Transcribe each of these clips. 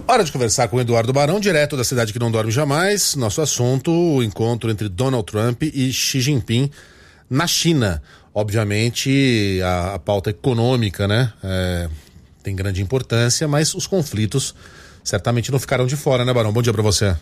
Hora de conversar com o Eduardo Barão, direto da cidade que não dorme jamais. Nosso assunto, o encontro entre Donald Trump e Xi Jinping na China. Obviamente, a pauta econômica, né, tem grande importância, mas os conflitos certamente não ficaram de fora, né, Barão? Bom dia para você.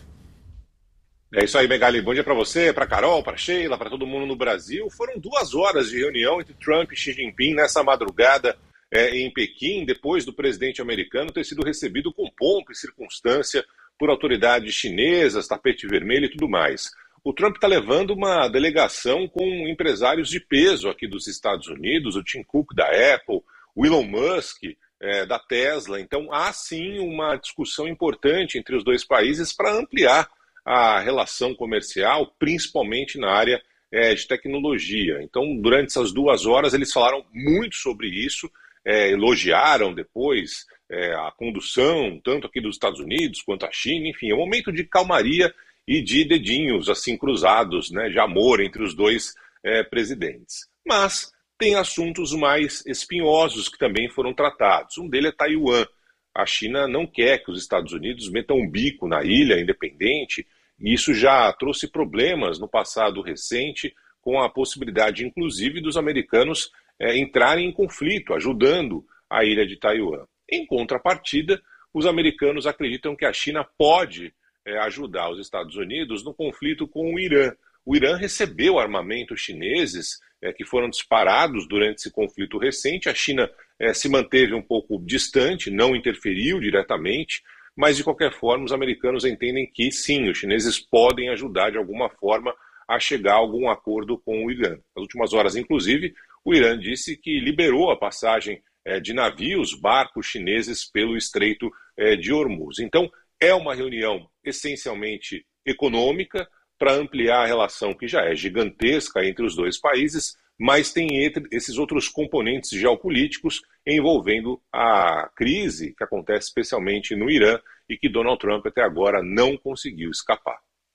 É isso aí, Megali. Bom dia para você, para Carol, para Sheila, para todo mundo no Brasil. Foram 2 horas de reunião entre Trump e Xi Jinping nessa madrugada em Pequim, depois do presidente americano ter sido recebido com pompa e circunstância por autoridades chinesas, tapete vermelho e tudo mais. O Trump está levando uma delegação com empresários de peso aqui dos Estados Unidos, o Tim Cook da Apple, o Elon Musk da Tesla. Então há sim uma discussão importante entre os dois países para ampliar a relação comercial, principalmente na área de tecnologia. Então, durante essas 2 horas, eles falaram muito sobre isso, elogiaram depois a condução, tanto aqui dos Estados Unidos quanto a China. Enfim, é um momento de calmaria e de dedinhos assim cruzados, né, de amor entre os dois presidentes. Mas tem assuntos mais espinhosos que também foram tratados. Um deles é Taiwan. A China não quer que os Estados Unidos metam um bico na ilha independente, e isso já trouxe problemas no passado recente, com a possibilidade, inclusive, dos americanos entrarem em conflito, ajudando a ilha de Taiwan. Em contrapartida, os americanos acreditam que a China pode ajudar os Estados Unidos no conflito com o Irã. O Irã recebeu armamentos chineses que foram disparados durante esse conflito recente. A China se manteve um pouco distante, não interferiu diretamente, mas de qualquer forma os americanos entendem que sim, os chineses podem ajudar de alguma forma a chegar a algum acordo com o Irã. Nas últimas horas, inclusive, o Irã disse que liberou a passagem de navios, barcos chineses pelo Estreito de Hormuz. Então, é uma reunião essencialmente econômica para ampliar a relação que já é gigantesca entre os dois países, mas tem esses outros componentes geopolíticos envolvendo a crise que acontece especialmente no Irã e que Donald Trump até agora não conseguiu escapar.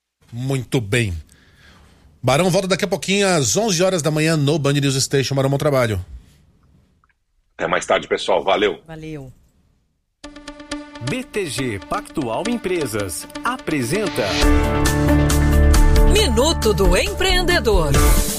Muito bem. Barão volta daqui a pouquinho às 11 horas da manhã no Band News Station. Barão, bom trabalho. Até mais tarde, pessoal. Valeu. Valeu. BTG Pactual Empresas apresenta Minuto do Empreendedor.